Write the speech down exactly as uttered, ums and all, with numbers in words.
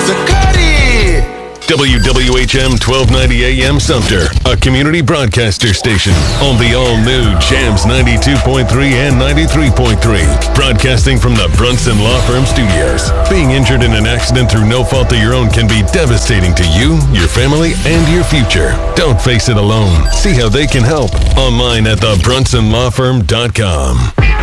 W W H M twelve ninety A M Sumter, a community broadcaster station on the all-new Jams ninety-two point three and ninety-three point three. Broadcasting from the Brunson Law Firm Studios. Being injured in an accident through no fault of your own can be devastating to you, your family, and your future. Don't face it alone. See how they can help online at the brunson law firm dot com.